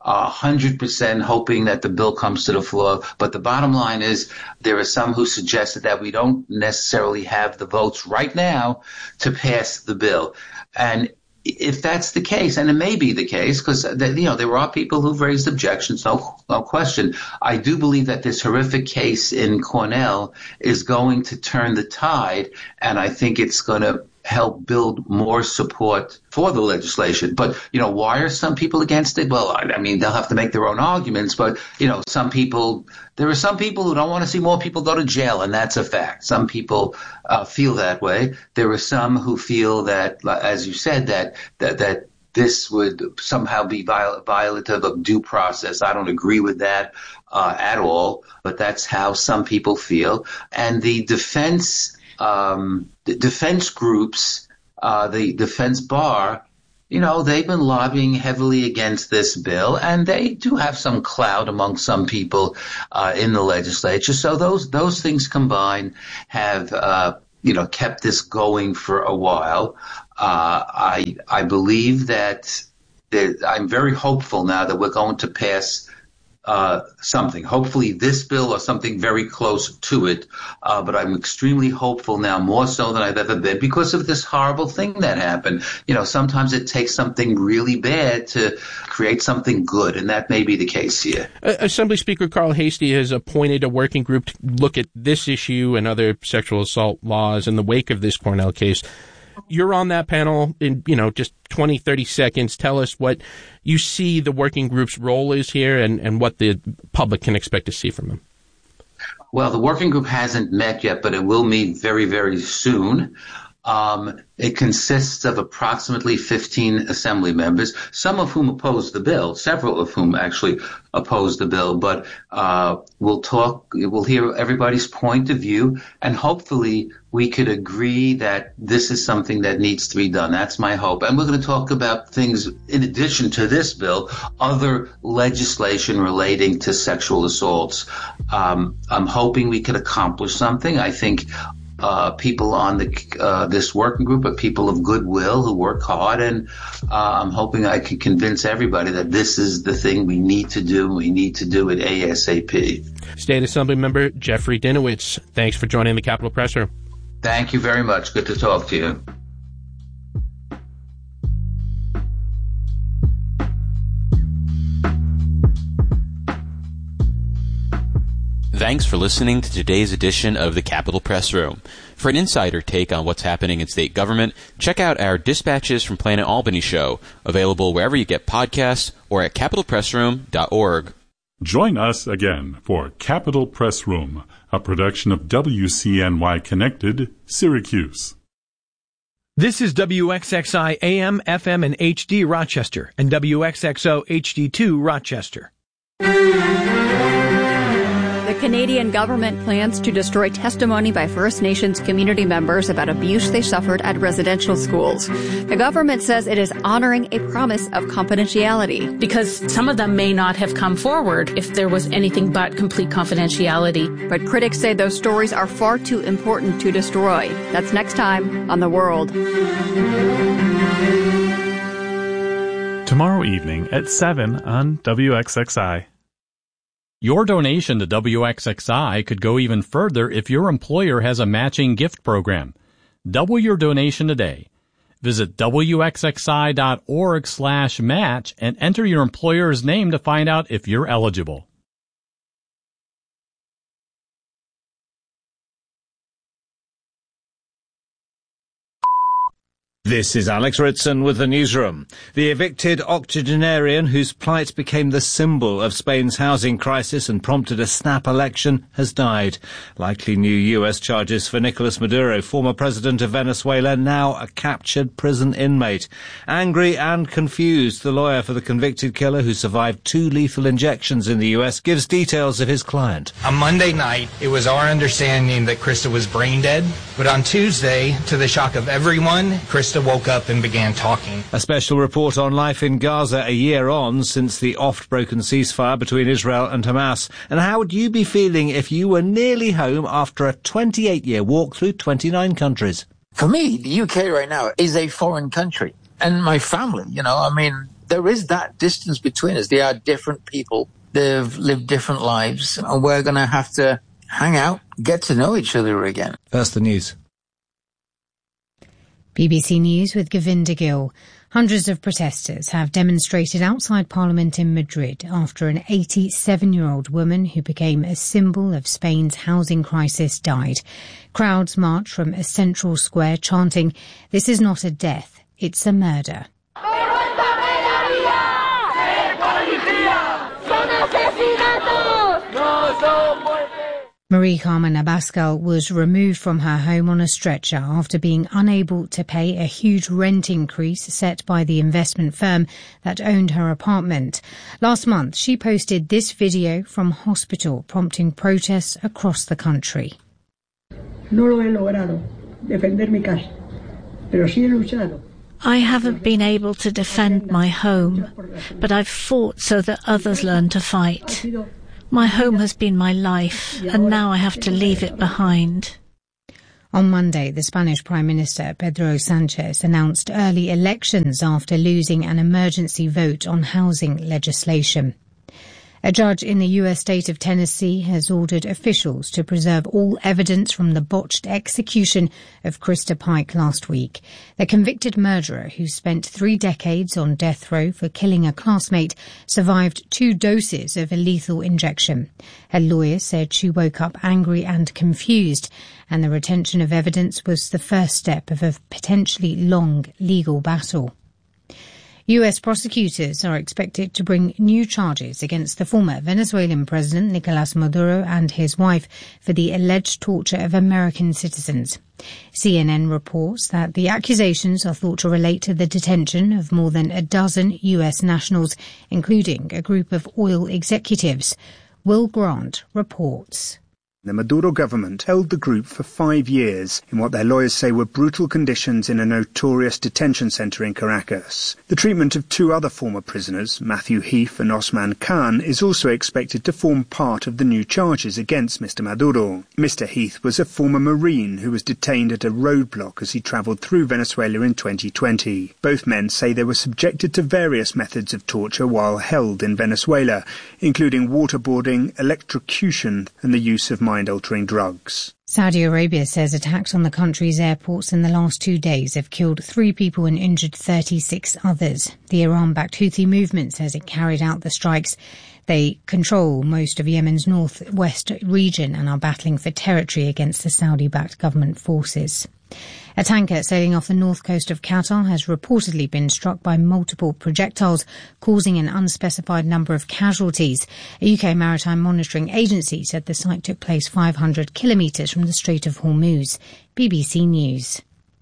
one hundred percent hoping that the bill comes to the floor. But the bottom line is there are some who suggested that we don't necessarily have the votes right now to pass the bill. And if that's the case, and it may be the case, because, you know, there are people who've raised objections, no, no question. I do believe that this horrific case in Cornell is going to turn the tide, and I think it's going to help build more support for the legislation. But, you know, why are some people against it? Well, I, I mean, they'll have to make their own arguments, but, you know, some people, there are some people who don't want to see more people go to jail, and that's a fact. Some people uh, feel that way. There are some who feel that, as you said, that, that, that this would somehow be viol- violative of due process. I don't agree with that uh, at all, but that's how some people feel. And the defense Um, the defense groups, uh, the defense bar, you know, they've been lobbying heavily against this bill, and they do have some clout among some people uh, in the legislature. So those those things combined have, uh, you know, kept this going for a while. Uh, I I believe that there, I'm very hopeful now that we're going to pass Uh, something, hopefully this bill or something very close to it. Uh, but I'm extremely hopeful now, more so than I've ever been, because of this horrible thing that happened. You know, sometimes it takes something really bad to create something good, and that may be the case here. Uh, Assembly Speaker Carl Heastie has appointed a working group to look at this issue and other sexual assault laws in the wake of this Cornell case. You're on that panel in, you know, just twenty, thirty seconds. Tell us what you see the working group's role is here and, and what the public can expect to see from them. Well, the working group hasn't met yet, but it will meet very, very soon. Um, it consists of approximately fifteen assembly members, some of whom oppose the bill, several of whom actually oppose the bill. But uh, we'll talk, we'll hear everybody's point of view, and hopefully we could agree that this is something that needs to be done. That's my hope. And we're going to talk about things in addition to this bill, other legislation relating to sexual assaults. Um, I'm hoping we could accomplish something. I think Uh, people on the uh, this working group are people of goodwill who work hard, and uh, I'm hoping I can convince everybody that this is the thing we need to do. We need to do it ASAP. State Assembly Member Jeffrey Dinowitz, thanks for joining the Capitol Press Room. Thank you very much. Good to talk to you. Thanks for listening to today's edition of the Capitol Press Room. For an insider take on what's happening in state government, check out our Dispatches from Planet Albany show, available wherever you get podcasts or at capital press room dot org. Join us again for Capitol Press Room, a production of W C N Y Connected, Syracuse. This is W X X I A M, F M, and H D Rochester, and W X X O H D two Rochester. The Canadian government plans to destroy testimony by First Nations community members about abuse they suffered at residential schools. The government says it is honoring a promise of confidentiality. Because some of them may not have come forward if there was anything but complete confidentiality. But critics say those stories are far too important to destroy. That's next time on The World. Tomorrow evening at seven on W X X I. Your donation to W X X I could go even further if your employer has a matching gift program. Double your donation today. Visit W X X I dot org slash match and enter your employer's name to find out if you're eligible. This is Alex Ritson with the newsroom. The evicted octogenarian whose plight became the symbol of Spain's housing crisis and prompted a snap election has died. Likely new U S charges for Nicolas Maduro, former president of Venezuela, now a captured prison inmate. Angry and confused, the lawyer for the convicted killer who survived two lethal injections in the U S gives details of his client. On Monday night, it was our understanding that Krista was brain dead, but on Tuesday, to the shock of everyone, Krista woke up and began talking. A special report on life in Gaza a year on since the oft-broken ceasefire between Israel and Hamas. And how would you be feeling if you were nearly home after a twenty-eight year walk through twenty-nine countries? For me, the U K right now is a foreign country. And my family, you know, I mean, there is that distance between us. They are different people. They've lived different lives, and we're going to have to hang out, get to know each other again. First, the news. B B C News with Govinda Gill. Hundreds of protesters have demonstrated outside Parliament in Madrid after an eighty-seven-year-old woman who became a symbol of Spain's housing crisis died. Crowds marched from a central square chanting, "This is not a death, it's a murder." Marie Carmen Abascal was removed from her home on a stretcher after being unable to pay a huge rent increase set by the investment firm that owned her apartment. Last month, she posted this video from hospital, prompting protests across the country. No lo he logrado defender mi casa, pero sí he luchado. I haven't been able to defend my home, but I've fought so that others learn to fight. My home has been my life, and now I have to leave it behind. On Monday, the Spanish Prime Minister Pedro Sanchez announced early elections after losing an emergency vote on housing legislation. A judge in the U S state of Tennessee has ordered officials to preserve all evidence from the botched execution of Krista Pike last week. The convicted murderer, who spent three decades on death row for killing a classmate, survived two doses of a lethal injection. Her lawyer said she woke up angry and confused, and the retention of evidence was the first step of a potentially long legal battle. U S prosecutors are expected to bring new charges against the former Venezuelan president Nicolas Maduro and his wife for the alleged torture of American citizens. C N N reports that the accusations are thought to relate to the detention of more than a dozen U S nationals, including a group of oil executives. Will Grant reports. The Maduro government held the group for five years in what their lawyers say were brutal conditions in a notorious detention centre in Caracas. The treatment of two other former prisoners, Matthew Heath and Osman Khan, is also expected to form part of the new charges against Mister Maduro. Mister Heath was a former Marine who was detained at a roadblock as he travelled through Venezuela in twenty twenty. Both men say they were subjected to various methods of torture while held in Venezuela, including waterboarding, electrocution and the use of mind-altering drugs. Saudi Arabia says attacks on the country's airports in the last two days have killed three people and injured thirty-six others. The Iran-backed Houthi movement says it carried out the strikes. They control most of Yemen's northwest region and are battling for territory against the Saudi-backed government forces. A tanker sailing off the north coast of Qatar has reportedly been struck by multiple projectiles, causing an unspecified number of casualties. A U K maritime monitoring agency said the sight took place five hundred kilometres from the Strait of Hormuz. B B C News.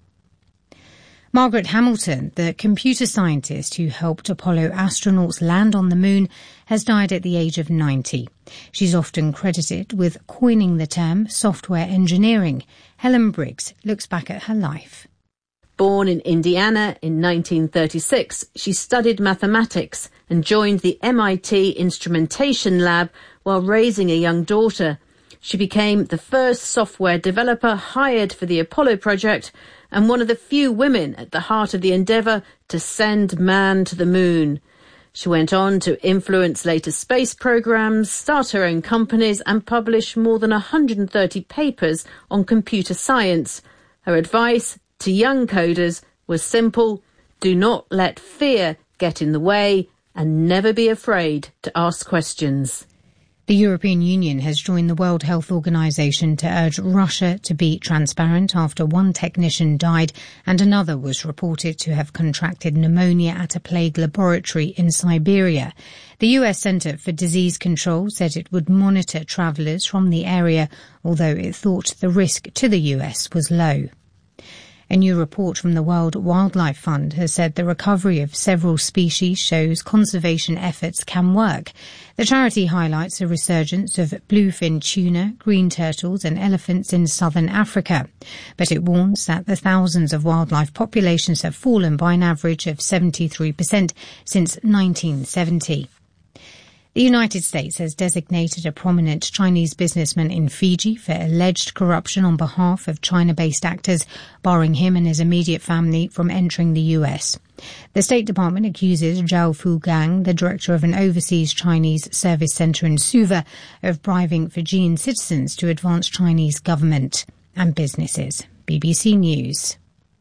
Margaret Hamilton, the computer scientist who helped Apollo astronauts land on the moon, has died at the age of ninety. She's often credited with coining the term software engineering. Helen Briggs looks back at her life. Born in Indiana in nineteen thirty-six, she studied mathematics and joined the M I T instrumentation lab while raising a young daughter. She became the first software developer hired for the Apollo project and one of the few women at the heart of the endeavour to send man to the moon. She went on to influence later space programs, start her own companies and publish more than one hundred thirty papers on computer science. Her advice to young coders was simple: do not let fear get in the way and never be afraid to ask questions. The European Union has joined the World Health Organization to urge Russia to be transparent after one technician died and another was reported to have contracted pneumonia at a plague laboratory in Siberia. The U S Centre for Disease Control said it would monitor travellers from the area, although it thought the risk to the U S was low. A new report from the World Wildlife Fund has said the recovery of several species shows conservation efforts can work. The charity highlights a resurgence of bluefin tuna, green turtles and elephants in southern Africa. But it warns that the thousands of wildlife populations have fallen by an average of seventy-three percent since nineteen seventy. The United States has designated a prominent Chinese businessman in Fiji for alleged corruption on behalf of China-based actors, barring him and his immediate family from entering the U S. The State Department accuses Zhao Fugang, the director of an overseas Chinese service centre in Suva, of bribing Fijian citizens to advance Chinese government and businesses. B B C News.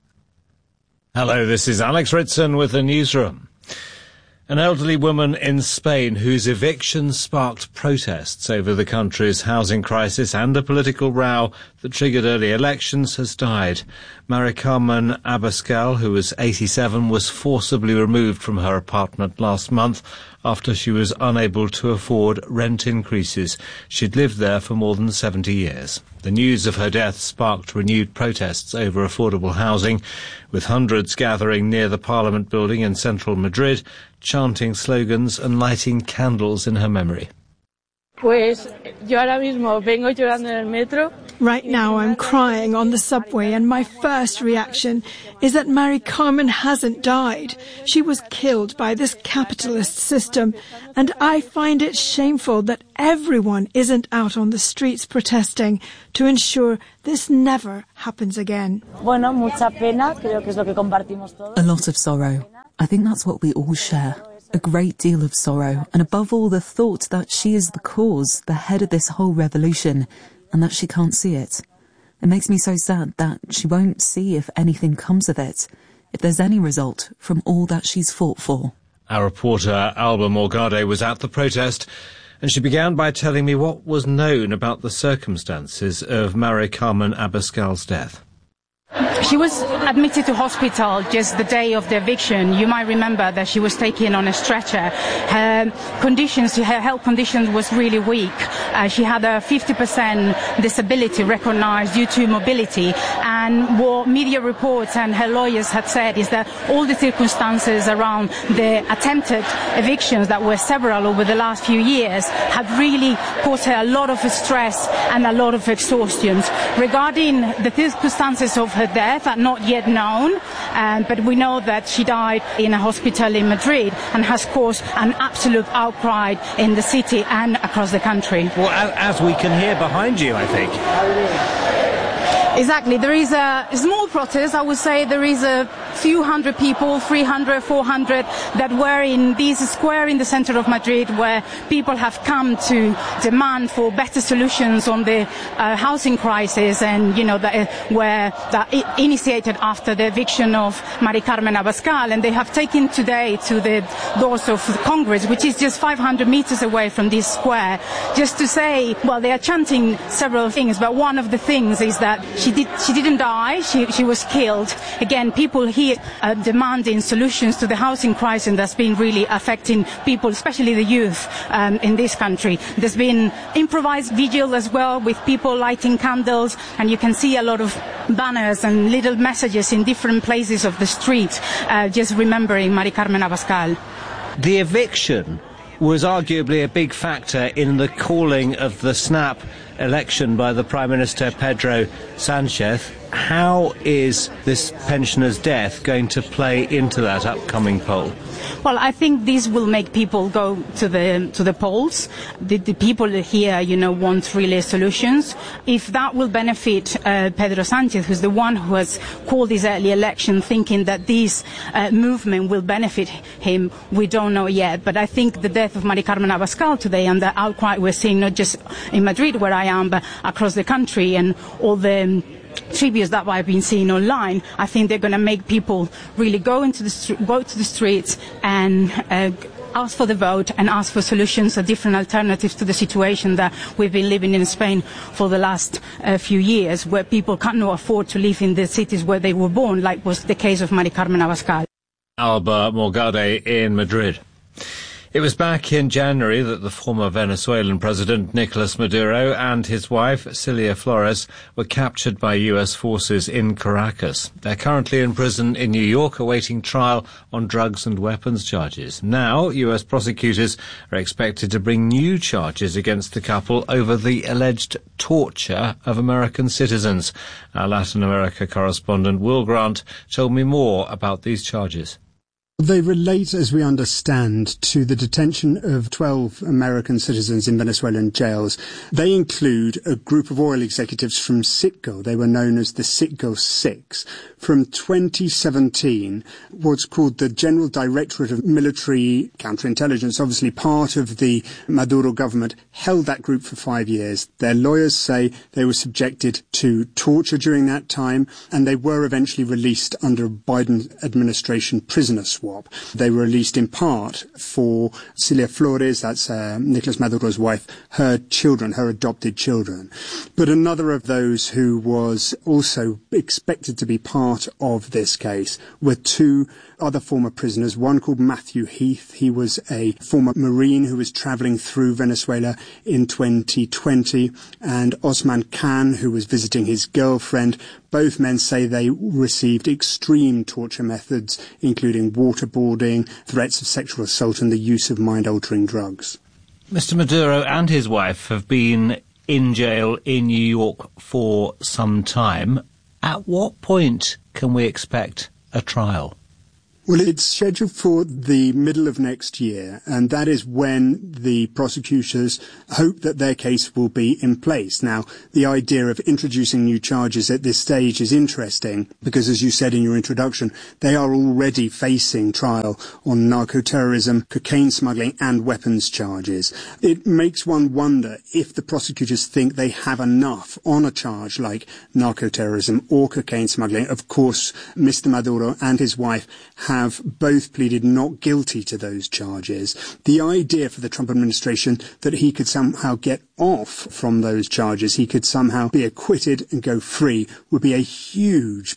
Hello, this is Alex Ritson with the newsroom. An elderly woman in Spain whose eviction sparked protests over the country's housing crisis and a political row that triggered early elections has died. Mari Carmen Abascal, who was eighty-seven, was forcibly removed from her apartment last month after she was unable to afford rent increases. She'd lived there for more than seventy years. The news of her death sparked renewed protests over affordable housing, with hundreds gathering near the Parliament building in central Madrid, chanting slogans and lighting candles in her memory. Pues yo ahora mismo vengo llorando en el metro. Right now I'm crying on the subway, and my first reaction is that Mari Carmen hasn't died. She was killed by this capitalist system, and I find it shameful that everyone isn't out on the streets protesting to ensure this never happens again. Bueno, mucha pena, creo que es lo que compartimos todos. A lot of sorrow. I think that's what we all share. A great deal of sorrow, and above all the thought that she is the cause, the head of this whole revolution, and that she can't see it. It makes me so sad that she won't see if anything comes of it, if there's any result from all that she's fought for. Our reporter Alba Morgade was at the protest, and she began by telling me what was known about the circumstances of Mari Carmen Abascal's death. She was admitted to hospital just the day of the eviction. You might remember that she was taken on a stretcher. Her conditions, her health condition was really weak. Uh, she had a fifty percent disability recognized due to mobility. And what media reports and her lawyers had said is that all the circumstances around the attempted evictions, that were several over the last few years, had really caused her a lot of stress and a lot of exhaustion. Regarding the circumstances of her death are not yet known, um, but we know that she died in a hospital in Madrid and has caused an absolute outcry in the city and across the country. Well, as we can hear behind you, I think. Exactly. There is a small protest. I would say there is a few hundred people, three hundred, four hundred, that were in this square in the center of Madrid, where people have come to demand for better solutions on the uh, housing crisis, and, you know, that, uh, where that initiated after the eviction of Mari Carmen Abascal. And they have taken today to the doors of Congress, which is just five hundred meters away from this square, just to say, well, they are chanting several things, but one of the things is that She, did, she didn't die, she, she was killed. Again, people here are demanding solutions to the housing crisis that's been really affecting people, especially the youth, um, in this country. There's been improvised vigil as well, with people lighting candles, and you can see a lot of banners and little messages in different places of the street, uh, just remembering Mari Carmen Abascal. The eviction was arguably a big factor in the calling of the snap election by the Prime Minister Pedro Sanchez. How is this pensioner's death going to play into that upcoming poll? Well, I think this will make people go to the to the polls. The, the people here, you know, want really solutions. If that will benefit uh, Pedro Sanchez, who's the one who has called this early election, thinking that this uh, movement will benefit him, we don't know yet. But I think the death of Mari Carmen Abascal today, and the outcry we're seeing not just in Madrid, where I am, but across the country, and all the tributes that I've been seeing online, I think they're going to make people really go into the st- go to the streets and uh, ask for the vote and ask for solutions or different alternatives to the situation that we've been living in Spain for the last uh, few years, where people cannot afford to live in the cities where they were born, like was the case of Mari Carmen Abascal. Alba Morgade in Madrid. It was back in January that the former Venezuelan President Nicolas Maduro and his wife, Cilia Flores, were captured by U S forces in Caracas. They're currently in prison in New York awaiting trial on drugs and weapons charges. Now, U S prosecutors are expected to bring new charges against the couple over the alleged torture of American citizens. Our Latin America correspondent Will Grant told me more about these charges. They relate, as we understand, to the detention of twelve American citizens in Venezuelan jails. They include a group of oil executives from Citgo. They were known as the Citgo Six. From twenty seventeen, what's called the General Directorate of Military Counterintelligence, obviously part of the Maduro government, held that group for five years. Their lawyers say they were subjected to torture during that time, and they were eventually released under a Biden administration prisoner swap. They were released in part for Cilia Flores, that's uh, Nicolas Maduro's wife, her children, her adopted children. But another of those who was also expected to be part of this case were two other former prisoners, one called Matthew Heath. He was a former Marine who was travelling through Venezuela in twenty twenty, and Osman Khan, who was visiting his girlfriend. Both men say they received extreme torture methods, including waterboarding, threats of sexual assault, and the use of mind-altering drugs. Mister Maduro and his wife have been in jail in New York for some time. At what point can we expect a trial? Well, it's scheduled for the middle of next year, and that is when the prosecutors hope that their case will be in place. Now, the idea of introducing new charges at this stage is interesting because, as you said in your introduction, they are already facing trial on narco-terrorism, cocaine smuggling, and weapons charges. It makes one wonder if the prosecutors think they have enough on a charge like narco-terrorism or cocaine smuggling. Of course, Mister Maduro and his wife have have both pleaded not guilty to those charges. The idea for the Trump administration that he could somehow get off from those charges, he could somehow be acquitted and go free, would be a huge